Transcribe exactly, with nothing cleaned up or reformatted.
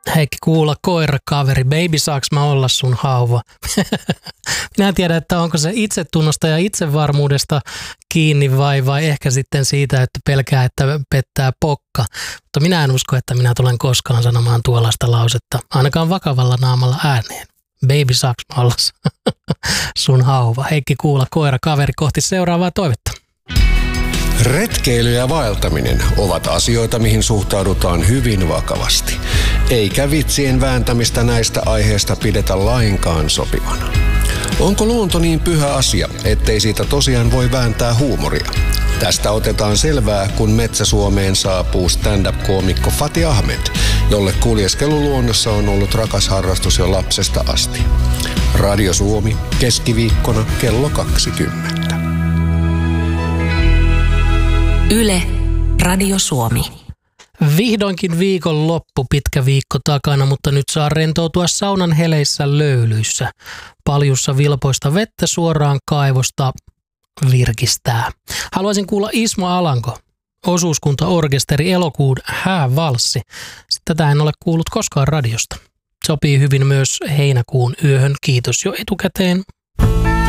Heikki Kuula, koirakaveri, baby saaks mä olla sun hauva? Minä en tiedä, että onko se itsetunnosta ja itsevarmuudesta kiinni vai, vai ehkä sitten siitä, että pelkää, että pettää pokka. Mutta minä en usko, että minä tulen koskaan sanomaan tuollaista lausetta, ainakaan vakavalla naamalla ääneen. Baby saaks mä olla sun hauva? Heikki Kuula, koirakaveri, kohti seuraavaa toivetta. Retkeily ja vaeltaminen ovat asioita, mihin suhtaudutaan hyvin vakavasti. Eikä vitsien vääntämistä näistä aiheista pidetä lainkaan sopivana. Onko luonto niin pyhä asia, ettei siitä tosiaan voi vääntää huumoria? Tästä otetaan selvää, kun Metsä-Suomeen saapuu stand-up-koomikko Fatih Ahmed, jolle kuljeskelu luonnossa on ollut rakas harrastus jo lapsesta asti. Radio Suomi, keskiviikkona kello kaksikymmentä. Yle, Radio Suomi. Vihdoinkin viikon loppu, pitkä viikko takana, mutta nyt saa rentoutua saunan heleissä löylyissä. Paljussa vilpoista vettä suoraan kaivosta virkistää. Haluaisin kuulla Ismo Alanko, osuuskuntaorkesteri Elokuun häävalssi. Tätä en ole kuullut koskaan radiosta. Sopii hyvin myös heinäkuun yöhön. Kiitos jo etukäteen.